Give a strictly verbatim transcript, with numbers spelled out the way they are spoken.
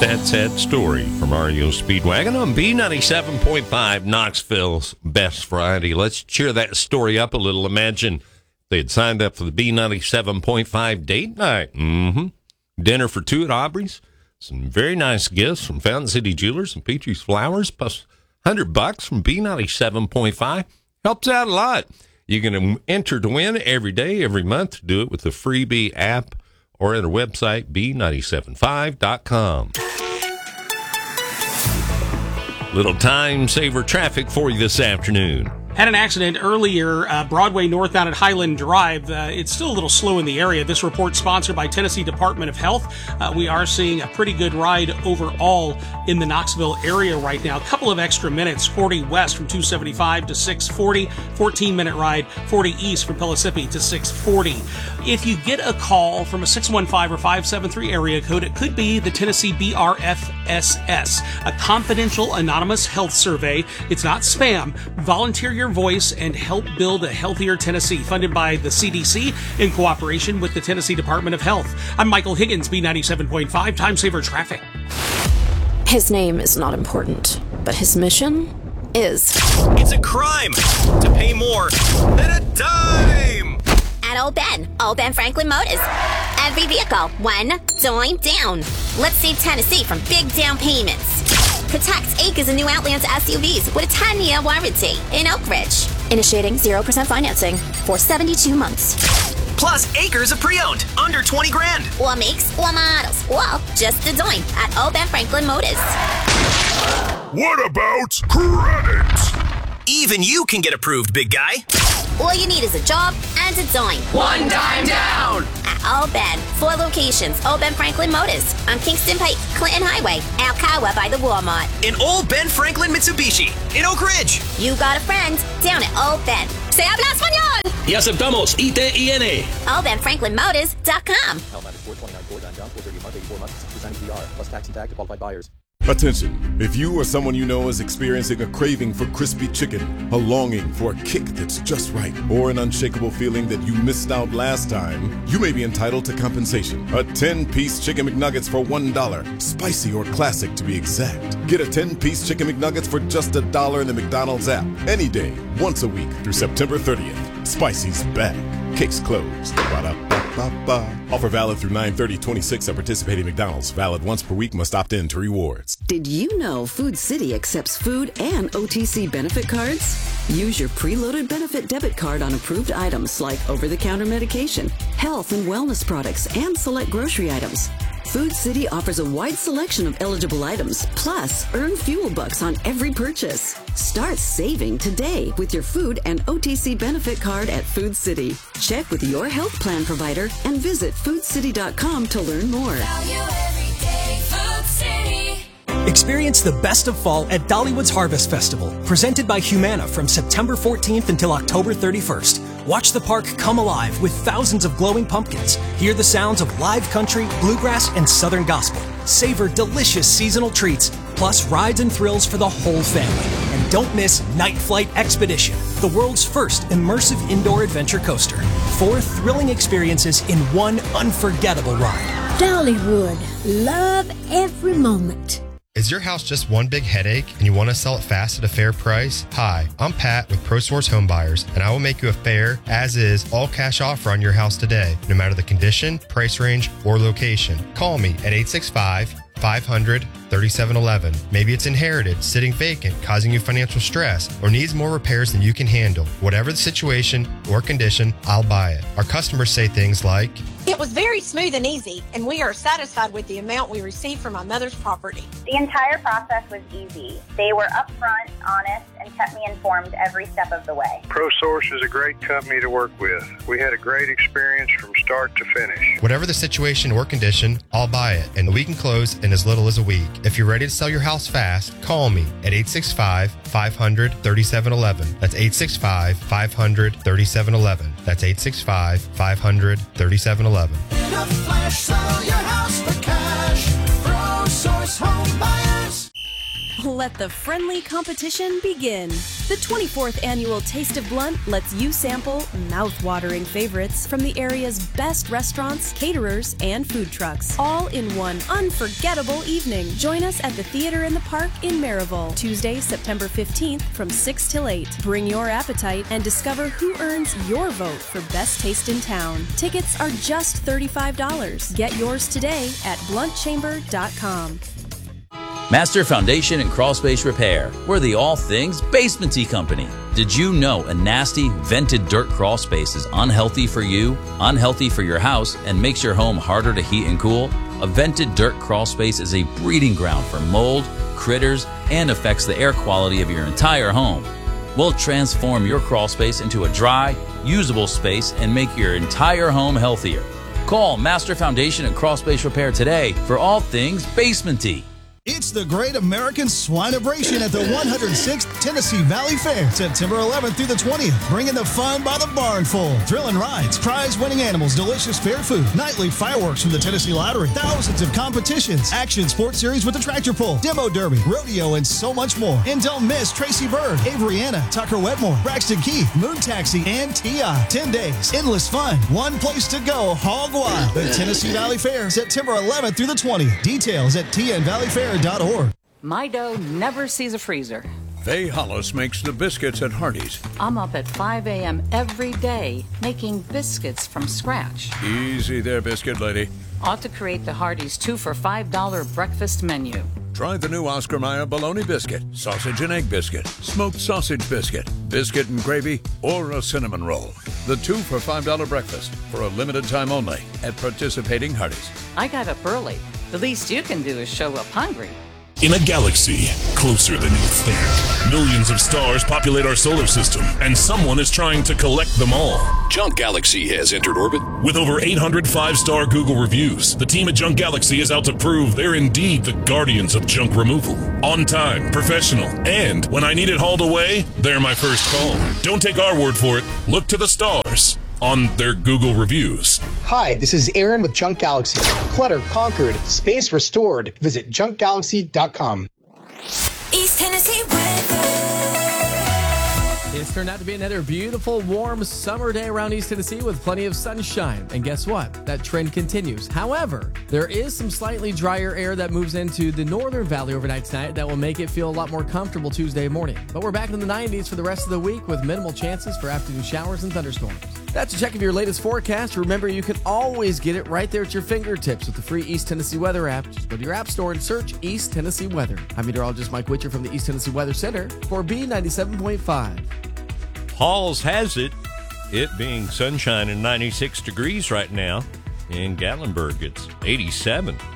That sad story from R E O Speedwagon on B ninety-seven point five, Knoxville's best variety. Let's cheer that story up a little. Imagine they had signed up for the B ninety-seven point five date night. Mm-hmm. Dinner for two at Aubrey's. Some very nice gifts from Fountain City Jewelers and Petrie's Flowers, plus one hundred bucks from B ninety-seven point five. Helps out a lot. You can enter to win every day, every month. Do it with the Freebie app or at our website, B nine seven five dot com. Little time saver traffic for you this afternoon. Had an accident earlier, uh, Broadway northbound at Highland Drive. Uh, it's still a little slow in the area. This report sponsored by Tennessee Department of Health. Uh, we are seeing a pretty good ride overall in the Knoxville area right now. A couple of extra minutes, forty west from two seventy-five to six forty, fourteen minute ride, forty east from Pellissippi to six forty. If you get a call from a six one five or five seven three area code, it could be the Tennessee B R F S S, a confidential anonymous health survey. It's not spam. Volunteer your voice and help build a healthier Tennessee, funded by the C D C in cooperation with the Tennessee Department of Health. I'm Michael Higgins, B ninety-seven point five, Time Saver Traffic. His name is not important, but his mission is. It's a crime to pay more than a dime. At Old Ben, Old Ben Franklin Motors. Every vehicle, one dime down. Let's save Tennessee from big down payments. Protect acres of new Outlands S U Vs with a ten-year warranty in Oak Ridge. Initiating zero percent financing for seventy-two months. Plus acres of pre-owned, under twenty grand. Or makes or models, or just a dime at Old Ben Franklin Motors. What about credit? Even you can get approved, big guy. All you need is a job and a dime. One dime down. At Old Ben, four locations. Old Ben Franklin Motors on Kingston Pike, Clinton Highway, Alcoa by the Walmart. In Old Ben Franklin Mitsubishi in Oak Ridge. You got a friend down at Old Ben. Se habla español. Y aceptamos I T I N. Old Ben Franklin Motors dot com. four twenty-nine Ford down, four thirty a month, eighty-four months, six percent A P R, plus tax and tag to qualified buyers. Attention, if you or someone you know is experiencing a craving for crispy chicken, a longing for a kick that's just right, or an unshakable feeling that you missed out last time, you may be entitled to compensation. A ten-piece Chicken McNuggets for one dollar, spicy or classic to be exact. Get a ten-piece Chicken McNuggets for just a dollar in the McDonald's app, any day, once a week through September thirtieth. Spicy's back. Case closed. Ba-da-ba-ba-ba. Offer valid through nine thirty twenty-six at participating McDonald's. Valid once per week. Must opt in to rewards. Did you know Food City accepts food and O T C benefit cards? Use your preloaded benefit debit card on approved items like over-the-counter medication, health and wellness products, and select grocery items. Food City offers a wide selection of eligible items, plus earn fuel bucks on every purchase. Start saving today with your food and O T C benefit card at Food City. Check with your health plan provider and visit food city dot com to learn more. Experience the best of fall at Dollywood's Harvest Festival, presented by Humana from September fourteenth until October thirty-first. Watch the park come alive with thousands of glowing pumpkins. Hear the sounds of live country, bluegrass, and southern gospel. Savor delicious seasonal treats, plus rides and thrills for the whole family. And don't miss Night Flight Expedition, the world's first immersive indoor adventure coaster. Four thrilling experiences in one unforgettable ride. Dollywood. Love every moment. Is your house just one big headache and you want to sell it fast at a fair price? Hi, I'm Pat with ProSource Home Buyers, and I will make you a fair, as-is, all-cash offer on your house today, no matter the condition, price range, or location. Call me at eight six five, five hundred, thirty-seven eleven. Maybe it's inherited, sitting vacant, causing you financial stress, or needs more repairs than you can handle. Whatever the situation or condition, I'll buy it. Our customers say things like, "It was very smooth and easy, and we are satisfied with the amount we received from my mother's property." The entire process was easy. They were upfront, honest, and kept me informed every step of the way. ProSource is a great company to work with. We had a great experience from start to finish. Whatever the situation or condition, I'll buy it, and we can close in as little as a week. If you're ready to sell your house fast, call me at eight six five, five hundred, thirty-seven eleven. That's eight six five, five hundred, thirty-seven eleven. That's eight six five, five hundred, thirty-seven eleven. In a flash, sell your house for cash. ProSource Home Buyers. Let the friendly competition begin. The twenty-fourth Annual Taste of Blount lets you sample mouth-watering favorites from the area's best restaurants, caterers, and food trucks, all in one unforgettable evening. Join us at the Theater in the Park in Maryville, Tuesday, September fifteenth from six till eight. Bring your appetite and discover who earns your vote for best taste in town. Tickets are just thirty-five dollars. Get yours today at blunt chamber dot com. Master Foundation and Crawlspace Repair. We're the all things basementy company. Did you know a nasty, vented dirt crawl space is unhealthy for you, unhealthy for your house, and makes your home harder to heat and cool? A vented dirt crawl space is a breeding ground for mold, critters, and affects the air quality of your entire home. We'll transform your crawl space into a dry, usable space and make your entire home healthier. Call Master Foundation and Crawlspace Repair today for all things basementy. It's the Great American Swineabration at the one hundred sixth Tennessee Valley Fair, September eleventh through the twentieth. Bringing the fun by the barnful. Thrilling rides, prize-winning animals, delicious fair food, nightly fireworks from the Tennessee Lottery, thousands of competitions, action sports series with the tractor pull, demo derby, rodeo, and so much more. And don't miss Tracy Bird, Avery Anna, Tucker Wetmore, Braxton Keith, Moon Taxi, and T I ten days, endless fun, one place to go, hog wild. The Tennessee Valley Fair, September eleventh through the twentieth. Details at t n valley fair dot org. My dough never sees a freezer. Faye Hollis makes the biscuits at Hardee's. I'm up at five a.m. every day making biscuits from scratch. Easy there, biscuit lady. Ought to create the Hardee's two for five dollar breakfast menu. Try the new Oscar Mayer bologna biscuit, sausage and egg biscuit, smoked sausage biscuit, biscuit and gravy, or a cinnamon roll. The two for five dollar breakfast for a limited time only at participating Hardee's. I got up early. The least you can do is show up hungry. In a galaxy closer than you think, millions of stars populate our solar system, and someone is trying to collect them all. Junk Galaxy has entered orbit. With over eight hundred five-star Google reviews, the team at Junk Galaxy is out to prove they're indeed the guardians of junk removal. On time, professional, and when I need it hauled away, they're my first call. Don't take our word for it. Look to the stars on their Google reviews. Hi, this is Aaron with Junk Galaxy. Clutter conquered, space restored. Visit junk galaxy dot com. East Tennessee weather. It's turned out to be another beautiful, warm summer day around East Tennessee with plenty of sunshine. And guess what? That trend continues. However, there is some slightly drier air that moves into the northern valley overnight tonight that will make it feel a lot more comfortable Tuesday morning. But we're back in the nineties for the rest of the week with minimal chances for afternoon showers and thunderstorms. That's a check of your latest forecast. Remember, you can always get it right there at your fingertips with the free East Tennessee Weather app. Just go to your app store and search East Tennessee Weather. I'm meteorologist Mike Witcher from the East Tennessee Weather Center for B ninety-seven point five. Halls has it, it being sunshine and ninety-six degrees right now. In Gatlinburg, it's eighty-seven.